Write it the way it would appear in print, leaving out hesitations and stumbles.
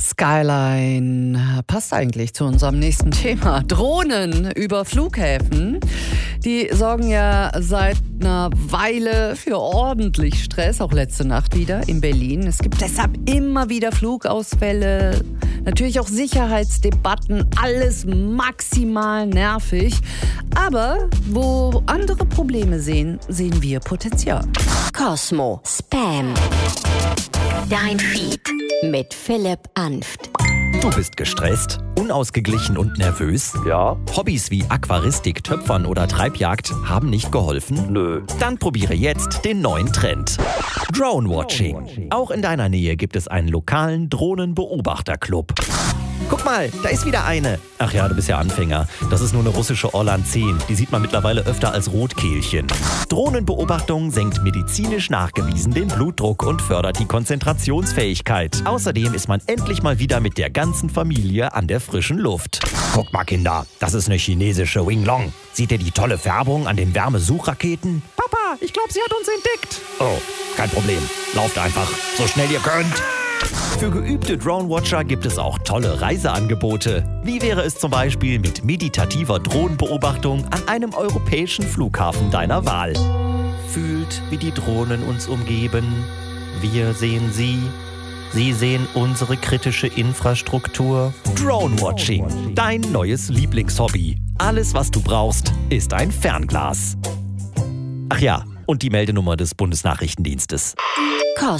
Skyline passt eigentlich zu unserem nächsten Thema. Drohnen über Flughäfen. Die sorgen ja seit einer Weile für ordentlich Stress, auch letzte Nacht wieder in Berlin. Es gibt deshalb immer wieder Flugausfälle, natürlich auch Sicherheitsdebatten, alles maximal nervig. Aber wo andere Probleme sehen, sehen wir Potenzial. Cosmo Spam. Dein Feed mit Philipp Anft. Du bist gestresst, unausgeglichen und nervös? Ja. Hobbys wie Aquaristik, Töpfern oder Treibjagd haben nicht geholfen? Nö. Dann probiere jetzt den neuen Trend. Drone-Watching. Auch in deiner Nähe gibt es einen lokalen Drohnenbeobachterclub. Guck mal, da ist wieder eine. Ach ja, du bist ja Anfänger. Das ist nur eine russische Orlan 10. Die sieht man mittlerweile öfter als Rotkehlchen. Drohnenbeobachtung senkt medizinisch nachgewiesen den Blutdruck und fördert die Konzentrationsfähigkeit. Außerdem ist man endlich mal wieder mit der ganzen Familie an der frischen Luft. Guck mal, Kinder, das ist eine chinesische Winglong. Seht ihr die tolle Färbung an den Wärmesuchraketen? Papa, ich glaube, sie hat uns entdeckt. Oh, kein Problem. Lauft einfach, so schnell ihr könnt. Für geübte Drone-Watcher gibt es auch tolle Reiseangebote. Wie wäre es zum Beispiel mit meditativer Drohnenbeobachtung an einem europäischen Flughafen deiner Wahl? Fühlt, wie die Drohnen uns umgeben. Wir sehen sie. Sie sehen unsere kritische Infrastruktur. Drone-Watching, dein neues Lieblingshobby. Alles, was du brauchst, ist ein Fernglas. Ach ja, und die Meldenummer des Bundesnachrichtendienstes.